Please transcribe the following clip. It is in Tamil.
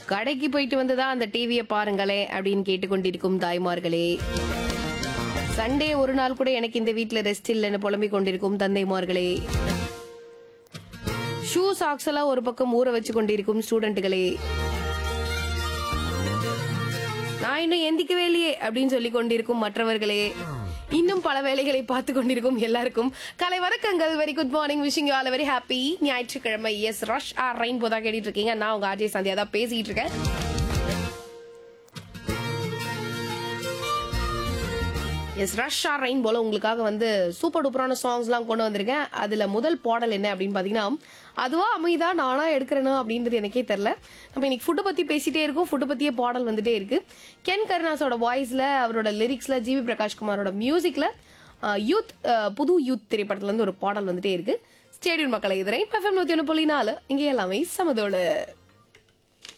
கடைக்கு போயிட்டு வந்ததா அந்த டிவியை பாருங்களே அப்படின்னு கேட்டுக்கொண்டிருக்கும் தாய்மார்களே, சண்டே ஒரு நாள் கூட எனக்கு இந்த வீட்ல ரெஸ்ட் இல்லைன்னு புலம்பிக் கொண்டிருக்கும் தந்தைமார்களே, ஷூ சாக்ஸ் எல்லாம் ஒரு பக்கம் ஊற வச்சு கொண்டிருக்கும் ஸ்டூடெண்ட்டுகளே, நான் இன்னும் எந்திக்கவே இல்லையே அப்படின்னு சொல்லி கொண்டிருக்கும் மற்றவர்களே, இன்னும் பல வேலைகளை பார்த்து கொண்டிருக்கும் எல்லாருக்கும் கலை வணக்கங்கள். Very good morning, wishing you all very happy ஞாயிற்றுக்கிழமை. எஸ், ரஷ் ஆர் ரெயின் போதா கேட்டுட்டு இருக்கீங்க. நான் உங்க அஜய் சந்தியா தான் பேசிட்டு இருக்கேன். எஸ், ரஷ் ஆர் ரெயின் போல உங்களுக்காக சூப்பர் டூப்பரான சாங்ஸ் எல்லாம் கொண்டு வந்திருக்கேன். அதுல முதல் பாடல் என்ன அப்படின்னு பாத்தீங்கன்னா, அதுவா அமைதா நானா எடுக்கிறேனா அப்படின்றது எனக்கே தெரியல. நம்ம இன்னைக்கு ஃபுட்டு பத்தி பேசிட்டே இருக்கோம். ஃபுட்டு பத்தியே பாடல் வந்துட்டே இருக்கு. கென் கருணாஸோட வாய்ஸ்ல, அவரோட லிரிக்ஸ்ல, ஜிவி பிரகாஷ்குமாரோட மியூசிக்ல யூத் புது யூத் திரைப்படத்துல இருந்து ஒரு பாடல் வந்துட்டே இருக்கு. ஸ்டேடியம் மக்களை, இது ரெயின் எஃப்எம் 101.4 இங்கே எல்லாமே சமதோடு.